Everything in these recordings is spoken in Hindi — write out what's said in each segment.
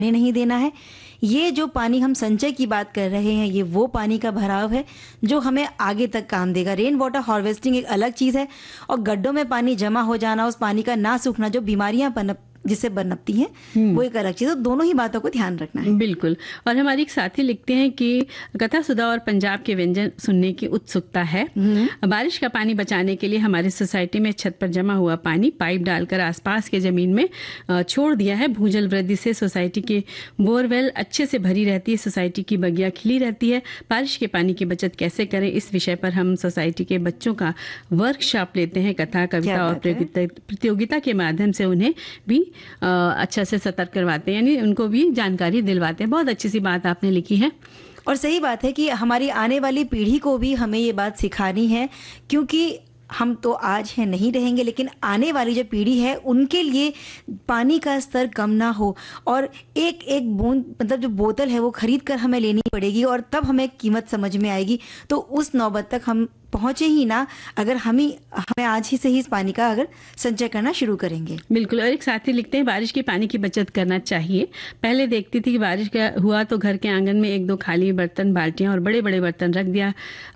नहीं देना है। ये जो पानी हम संचय की बात कर रहे हैं, ये वो पानी का भराव है जो हमें आगे तक काम देगा। रेन वाटर हार्वेस्टिंग एक अलग चीज़ है, और गड्ढों में पानी जमा हो जाना, उस पानी का ना सूखना, जो बीमारियां जिससे बनपती हैं, वो एक अलग चीज़ है। तो दोनों ही बातों को ध्यान रखना है। बिल्कुल। और हमारी एक साथी लिखते हैं कि कथा सुधा और पंजाब के व्यंजन सुनने की उत्सुकता है। बारिश का पानी बचाने के लिए हमारी सोसाइटी में छत पर जमा हुआ पानी पाइप डालकर आसपास के जमीन में छोड़ दिया है। भूजल वृद्धि से सोसाइटी की बोरवेल अच्छे से भरी रहती है, सोसाइटी की बगिया खिली रहती है। बारिश के पानी की बचत कैसे करें, इस विषय पर हम सोसाइटी के बच्चों का वर्कशॉप लेते हैं। कथा, कविता और प्रतियोगिता के माध्यम से उन्हें भी अच्छा से सतर्क करवाते हैं, यानी उनको भी जानकारी दिलवाते हैं। बहुत अच्छी सी बात आपने लिखी है। और सही बात है कि हमारी आने वाली पीढ़ी को भी हमें ये बात सिखानी है, क्योंकि हम तो आज हैं, नहीं रहेंगे, लेकिन आने वाली जो पीढ़ी है उनके लिए पानी का स्तर कम ना हो। और एक एक बूंद, मतलब जो बोतल है वो खरीद कर हमें लेनी पड़ेगी, और तब हमें कीमत समझ में आएगी। तो उस नौबत तक हम पहुंचे ही ना, अगर हमें आज ही से ही इस पानी का अगर संचय करना शुरू करेंगे। बिल्कुल। और एक साथी लिखते हैं, बारिश के पानी की बचत करना चाहिए। पहले देखती थी कि बारिश का हुआ तो घर के आंगन में एक दो खाली बर्तन, बाल्टियां और बड़े बड़े बर्तन रख दिया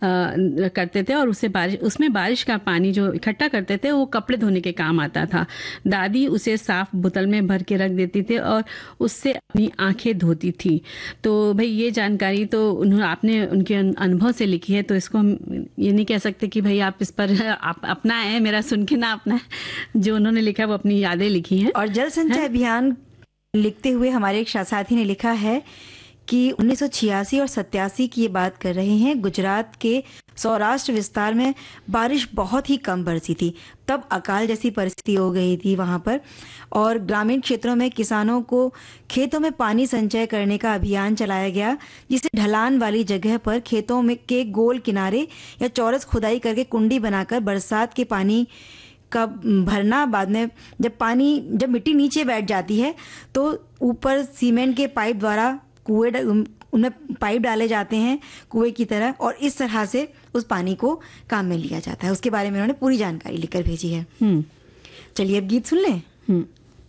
करते थे, और उसमें बारिश का पानी जो इकट्ठा करते थे वो कपड़े धोने के काम आता था। दादी उसे साफ बोतल में भर के रख देती थी और उससे अपनी आंखें धोती थी। तो भाई ये जानकारी तो आपने उनके अनुभव से लिखी है, तो इसको हम ये नहीं कह सकते कि भाई आप इस पर आप अपना है, मेरा सुन के ना अपना है। जो उन्होंने लिखा वो अपनी यादें लिखी हैं। और जल संचय अभियान लिखते हुए हमारे एक साथी ने लिखा है कि 1986 और 87 की ये बात कर रहे हैं। गुजरात के सौराष्ट्र विस्तार में बारिश बहुत ही कम बरसी थी, तब अकाल जैसी परिस्थिति हो गई थी वहां पर। और ग्रामीण क्षेत्रों में किसानों को खेतों में पानी संचय करने का अभियान चलाया गया, जिसे ढलान वाली जगह पर खेतों में के गोल किनारे या चौरस खुदाई करके कुंडी बनाकर बरसात के पानी का भरना। बाद में जब मिट्टी नीचे बैठ जाती है तो ऊपर सीमेंट के पाइप द्वारा उनमें पाइप डाले जाते हैं कुएं की तरह, और इस तरह से उस पानी को काम में लिया जाता है। उसके बारे में उन्होंने पूरी जानकारी लिखकर भेजी है। चलिए अब गीत सुन लें।